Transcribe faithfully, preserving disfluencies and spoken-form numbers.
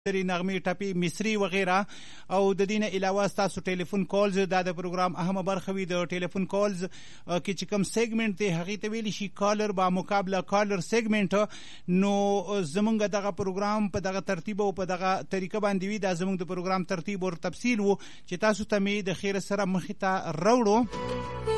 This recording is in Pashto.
نغمې ټپې مصري وغیره او د دې نه علاوه ستاسو ټلیفون کالز دا د پروګرام اهمه برخه وي. د ټلیفون کالز کې چې کوم سیګمنټ دی هغې ته ویلی شي کالر با مقابله کالر سیګمنټ. نو زمونږ دغه پروګرام په دغه ترتیب او په دغه طریقه باندې وي. دا زمونږ د پروګرام ترتیب او تفصیل و چې تاسو ته مې د خیر سره مخې ته راوړو.